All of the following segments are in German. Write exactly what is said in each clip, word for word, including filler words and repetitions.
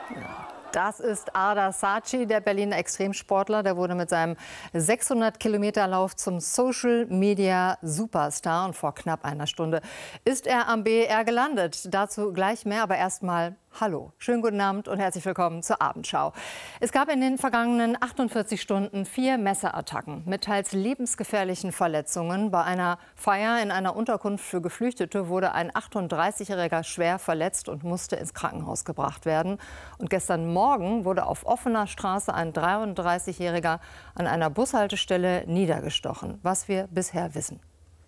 Das ist Ardar Saci, der Berliner Extremsportler. Der wurde mit seinem sechshundert Kilometer Lauf zum Social Media Superstar. Und vor knapp einer Stunde ist er am B E R gelandet. Dazu gleich mehr, aber erstmal hallo. Schönen guten Abend und herzlich willkommen zur Abendschau. Es gab in den vergangenen achtundvierzig Stunden vier Messerattacken mit teils lebensgefährlichen Verletzungen. Bei einer Feier in einer Unterkunft für Geflüchtete wurde ein achtunddreißigjähriger schwer verletzt und musste ins Krankenhaus gebracht werden. Und gestern Morgen wurde auf offener Straße ein dreiunddreißigjähriger an einer Bushaltestelle niedergestochen, was wir bisher wissen.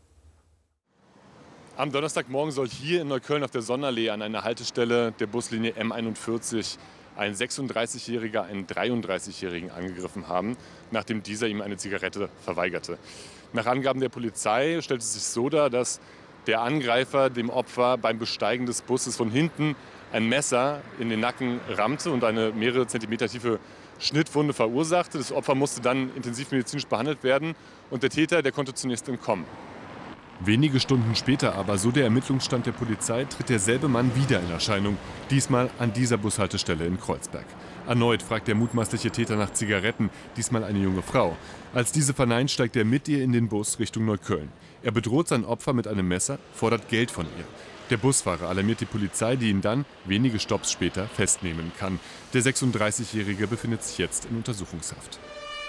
Am Donnerstagmorgen soll hier in Neukölln auf der Sonnenallee an einer Haltestelle der Buslinie M einundvierzig ein sechsunddreißigjähriger einen dreiunddreißigjährigen angegriffen haben, nachdem dieser ihm eine Zigarette verweigerte. Nach Angaben der Polizei stellt es sich so dar, dass der Angreifer dem Opfer beim Besteigen des Busses von hinten ein Messer in den Nacken rammte und eine mehrere Zentimeter tiefe Schnittwunde verursachte. Das Opfer musste dann intensivmedizinisch behandelt werden und der Täter, der konnte zunächst entkommen. Wenige Stunden später aber, so der Ermittlungsstand der Polizei, tritt derselbe Mann wieder in Erscheinung, diesmal an dieser Bushaltestelle in Kreuzberg. Erneut fragt der mutmaßliche Täter nach Zigaretten, diesmal eine junge Frau. Als diese verneint, steigt er mit ihr in den Bus Richtung Neukölln. Er bedroht sein Opfer mit einem Messer, fordert Geld von ihr. Der Busfahrer alarmiert die Polizei, die ihn dann, wenige Stopps später, festnehmen kann. Der sechsunddreißigjährige befindet sich jetzt in Untersuchungshaft.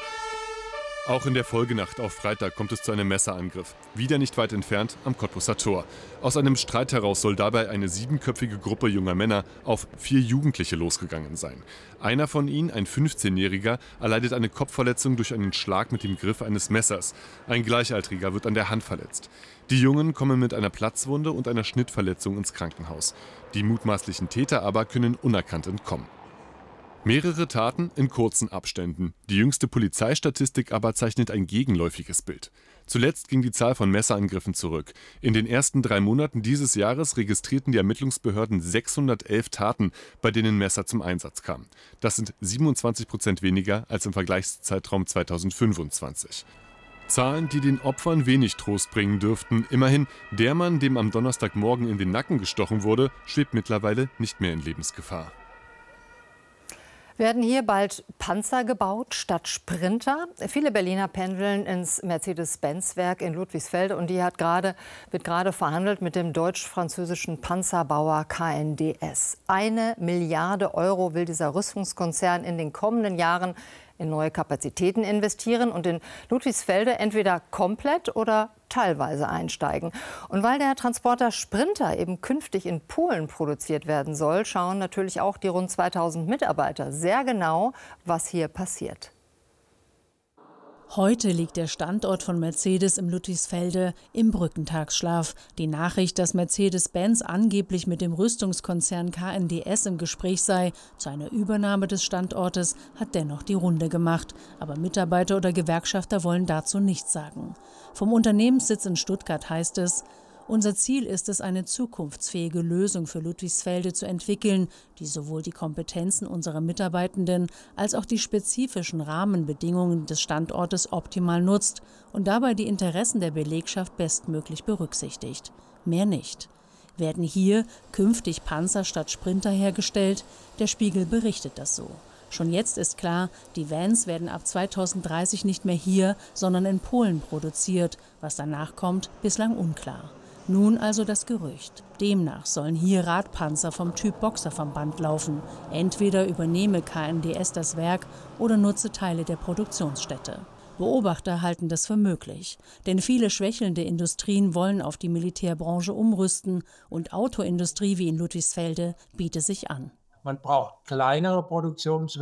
Auch in der Folgenacht auf Freitag kommt es zu einem Messerangriff. Wieder nicht weit entfernt am Cottbusser Tor. Aus einem Streit heraus soll dabei eine siebenköpfige Gruppe junger Männer auf vier Jugendliche losgegangen sein. Einer von ihnen, ein fünfzehnjähriger, erleidet eine Kopfverletzung durch einen Schlag mit dem Griff eines Messers. Ein Gleichaltriger wird an der Hand verletzt. Die Jungen kommen mit einer Platzwunde und einer Schnittverletzung ins Krankenhaus. Die mutmaßlichen Täter aber können unerkannt entkommen. Mehrere Taten in kurzen Abständen. Die jüngste Polizeistatistik aber zeichnet ein gegenläufiges Bild. Zuletzt ging die Zahl von Messerangriffen zurück. In den ersten drei Monaten dieses Jahres registrierten die Ermittlungsbehörden sechshundertelf Taten, bei denen Messer zum Einsatz kamen. Das sind siebenundzwanzig Prozent weniger als im Vergleichszeitraum zweitausendfünfundzwanzig. Zahlen, die den Opfern wenig Trost bringen dürften. Immerhin, der Mann, dem am Donnerstagmorgen in den Nacken gestochen wurde, schwebt mittlerweile nicht mehr in Lebensgefahr. Werden hier bald Panzer gebaut statt Sprinter? Viele Berliner pendeln ins Mercedes-Benz-Werk in Ludwigsfelde und die hat gerade, wird gerade verhandelt mit dem deutsch-französischen Panzerbauer K N D S. Eine Milliarde Euro will dieser Rüstungskonzern in den kommenden Jahren in neue Kapazitäten investieren und in Ludwigsfelde entweder komplett oder teilweise einsteigen. Und weil der Transporter Sprinter eben künftig in Polen produziert werden soll, schauen natürlich auch die rund zweitausend Mitarbeiter sehr genau, was hier passiert. Heute liegt der Standort von Mercedes im Ludwigsfelde im Brückentagsschlaf. Die Nachricht, dass Mercedes-Benz angeblich mit dem Rüstungskonzern K N D S im Gespräch sei zu einer Übernahme des Standortes, hat dennoch die Runde gemacht. Aber Mitarbeiter oder Gewerkschafter wollen dazu nichts sagen. Vom Unternehmenssitz in Stuttgart heißt es: Unser Ziel ist es, eine zukunftsfähige Lösung für Ludwigsfelde zu entwickeln, die sowohl die Kompetenzen unserer Mitarbeitenden als auch die spezifischen Rahmenbedingungen des Standortes optimal nutzt und dabei die Interessen der Belegschaft bestmöglich berücksichtigt. Mehr nicht. Werden hier künftig Panzer statt Sprinter hergestellt? Der Spiegel berichtet das so. Schon jetzt ist klar, die Vans werden ab zweitausenddreißig nicht mehr hier, sondern in Polen produziert. Was danach kommt, bislang unklar. Nun also das Gerücht. Demnach sollen hier Radpanzer vom Typ Boxer vom Band laufen. Entweder übernehme K N D S das Werk oder nutze Teile der Produktionsstätte. Beobachter halten das für möglich. Denn viele schwächelnde Industrien wollen auf die Militärbranche umrüsten und Autoindustrie wie in Ludwigsfelde biete sich an. Man braucht kleinere Produktions